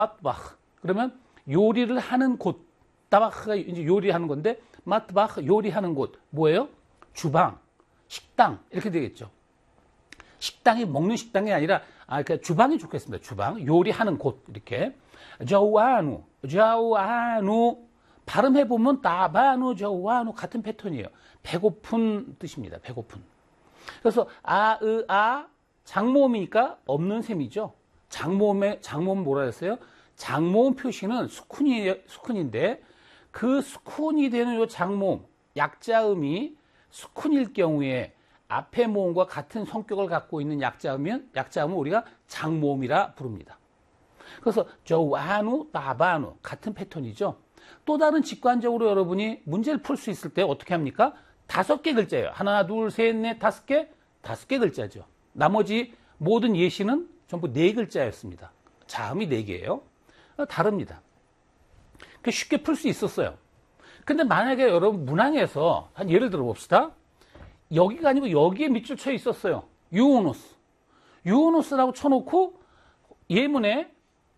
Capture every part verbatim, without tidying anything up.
마트바흐. 그러면 요리를 하는 곳. 따바흐가 이제 요리하는 건데, 마트바흐 요리하는 곳. 뭐예요? 주방, 식당. 이렇게 되겠죠. 식당이 먹는 식당이 아니라, 아, 그러니까 주방이 좋겠습니다. 주방. 요리하는 곳. 이렇게. 저우아누, 저우아누. 발음해보면 따바누, 저우아누 같은 패턴이에요. 배고픈 뜻입니다. 배고픈. 그래서 아, 으, 아, 장모음이니까 없는 셈이죠. 장모음의, 장모음 뭐라 했어요? 장모음 표시는 수쿤이, 수쿤인데 그 수쿤이 되는 요 장모음, 약자음이 수쿤일 경우에 앞에 모음과 같은 성격을 갖고 있는 약자음은, 약자음은 우리가 장모음이라 부릅니다. 그래서 저우아누, 따바누 같은 패턴이죠. 또 다른 직관적으로 여러분이 문제를 풀 수 있을 때 어떻게 합니까? 다섯 개 글자예요. 하나, 둘, 셋, 넷, 다섯 개? 다섯 개 글자죠. 나머지 모든 예시는 전부 네 글자였습니다. 자음이 네 개예요. 다릅니다. 쉽게 풀 수 있었어요. 근데 만약에 여러분 문항에서 한 예를 들어 봅시다. 여기가 아니고 여기에 밑줄 쳐 있었어요. 유오누스. 유오누스라고 쳐놓고 예문에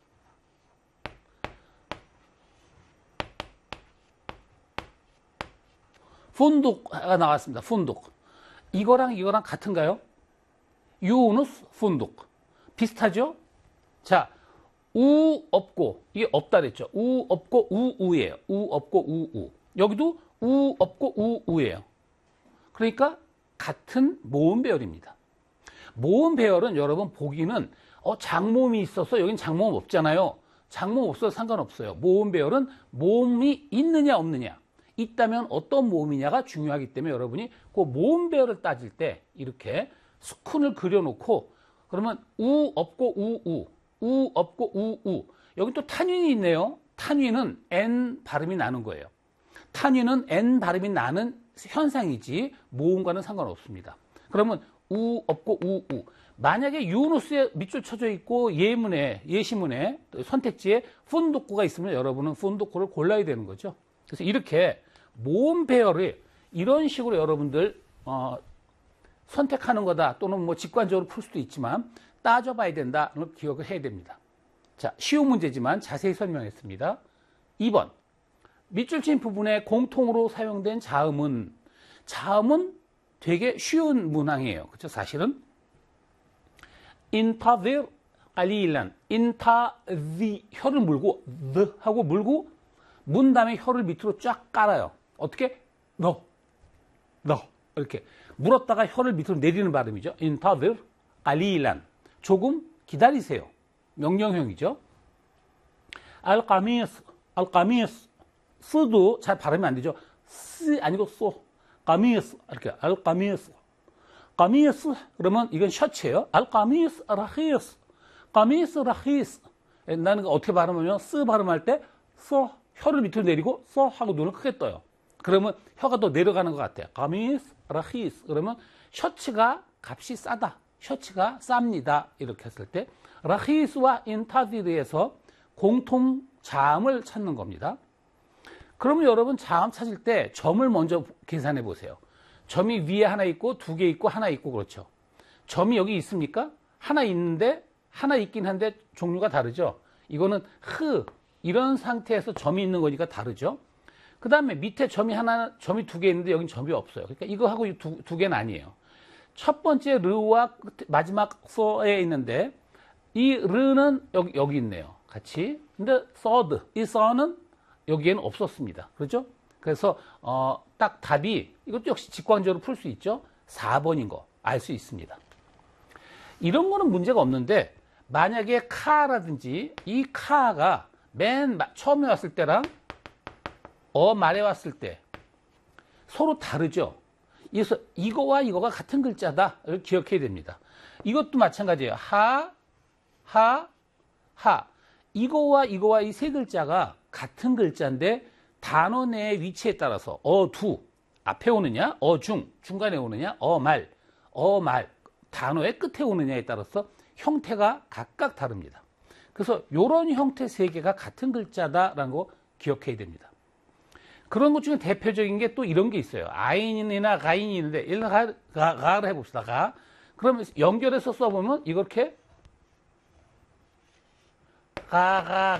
푼둑가 나왔습니다. 푼둑. 이거랑 이거랑 같은가요? 유누스 푼둑. 비슷하죠? 자, 우 없고, 이게 없다 그랬죠? 우 없고 우 우예요. 우 없고 우 우. 여기도 우 없고 우 우예요. 그러니까 같은 모음 배열입니다. 모음 배열은 여러분 보기는 어, 장모음이 있어서 여긴 장모음 없잖아요. 장모음 없어도 상관없어요. 모음 배열은 모음이 있느냐 없느냐. 있다면 어떤 모음이냐가 중요하기 때문에 여러분이 그 모음 배열을 따질 때 이렇게 수쿤을 그려놓고 그러면 우 없고 우 우, 우 없고 우 우. 여기 또 탄윈이 있네요. 탄윈은 N 발음이 나는 거예요. 탄윈은 N 발음이 나는 현상이지 모음과는 상관없습니다. 그러면 우 없고 우 우. 만약에 유누스에 밑줄 쳐져 있고 예문에, 예시문에 선택지에 푼도쿠가 있으면 여러분은 푼도쿠를 골라야 되는 거죠. 그래서 이렇게 모음 배열을 이런 식으로 여러분들 어, 선택하는 거다 또는 뭐 직관적으로 풀 수도 있지만 따져봐야 된다는 걸 기억을 해야 됩니다. 자, 쉬운 문제지만 자세히 설명했습니다. 이 번 밑줄 친 부분에 공통으로 사용된 자음은 자음은 되게 쉬운 문항이에요. 그렇죠? 사실은 인타dir 알리란 인타디 혀를 물고 the 하고 물고 문 다음에 혀를 밑으로 쫙 깔아요. 어떻게? 너, 너 이렇게 물었다가 혀를 밑으로 내리는 발음이죠. 인타dir 알리란 조금 기다리세요. 명령형이죠. 알까미스 알까미스 스도 잘 발음이 안 되죠. 스 아니고 쏘 까미스 이렇게 알까미스 까미스 그러면 이건 셔츠예요. 알까미스 라히스 까미스 라히스 나는 어떻게 발음하면 스 발음할 때 쏘 혀를 밑으로 내리고 쏘 하고 눈을 크게 떠요. 그러면 혀가 더 내려가는 것 같아요. 까미스 라히스 그러면 셔츠가 값이 싸다. 셔츠가 쌉니다. 이렇게 했을 때 라히스와 인타디르에서 공통 자음을 찾는 겁니다. 그러면 여러분 자음 찾을 때 점을 먼저 계산해 보세요. 점이 위에 하나 있고 두 개 있고 하나 있고 그렇죠. 점이 여기 있습니까? 하나 있는데 하나 있긴 한데 종류가 다르죠. 이거는 흐 이런 상태에서 점이 있는 거니까 다르죠. 그 다음에 밑에 점이 하나 점이 두 개 있는데 여긴 점이 없어요. 그러니까 이거하고 두, 두 개는 아니에요. 첫 번째 르와 마지막 소에 있는데 이 르는 여기, 여기 있네요. 같이. 근데 서드 이 서는 여기에는 없었습니다. 그렇죠? 그래서 어, 딱 답이 이것도 역시 직관적으로 풀 수 있죠. 사 번인 거 알 수 있습니다. 이런 거는 문제가 없는데 만약에 카라든지 이 카가 맨 처음에 왔을 때랑 어 말에 왔을 때 서로 다르죠. 그래서 이거와 이거가 같은 글자다를 기억해야 됩니다. 이것도 마찬가지예요. 하, 하, 하. 이거와 이거와 이 세 글자가 같은 글자인데 단어 내의 위치에 따라서 어, 두, 앞에 오느냐, 어, 중, 중간에 오느냐, 어, 말, 어, 말, 단어의 끝에 오느냐에 따라서 형태가 각각 다릅니다. 그래서 이런 형태 세 개가 같은 글자다라는 거 기억해야 됩니다. 그런 것 중에 대표적인 게 또 이런 게 있어요. 아인이나 가인이 있는데 일단 가, 가, 가를 해봅시다. 가. 그러면 연결해서 써보면 이렇게 가, 가,